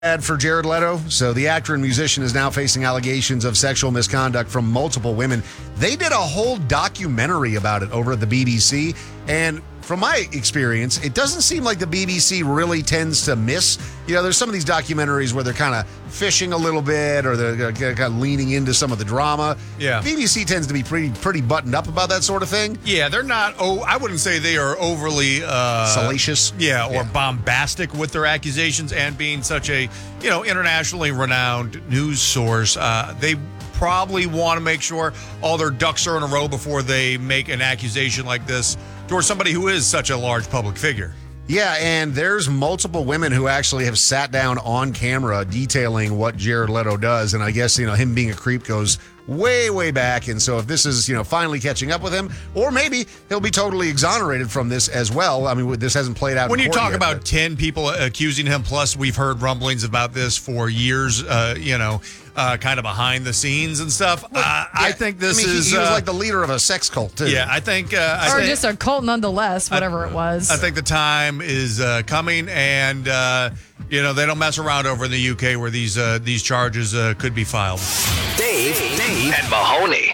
Bad for Jared Leto. So the actor and musician is now facing allegations of sexual misconduct from multiple women. They did a whole documentary about it over at the BBC. And from my experience, it doesn't seem like the BBC really tends to miss. You know, there's some of these documentaries where they're kind of fishing a little bit or they're kind of leaning into some of the drama. Yeah. BBC tends to be pretty buttoned up about that sort of thing. Yeah, they're not, I wouldn't say they are overly... salacious. Yeah, or bombastic with their accusations, and being such a, internationally renowned news source, they probably want to make sure all their ducks are in a row before they make an accusation like this towards somebody who is such a large public figure. Yeah, and there's multiple women who actually have sat down on camera detailing what Jared Leto does, and I guess, him being a creep goes way back, and so if this is, finally catching up with him, or maybe he'll be totally exonerated from this as well. I mean, this hasn't played out when in you court talk yet, about 10 people accusing him, plus we've heard rumblings about this for years, kind of behind the scenes and stuff. I think this is... He was like the leader of a sex cult, too. Yeah, I think... or just a cult nonetheless, whatever it was. I think the time is coming, and, they don't mess around over in the UK where these charges could be filed. Dave, and Mahoney.